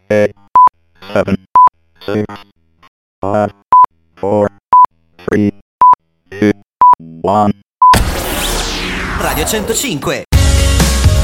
8, 7, 6, 5, 4, 3, 2, 1. Radio 105,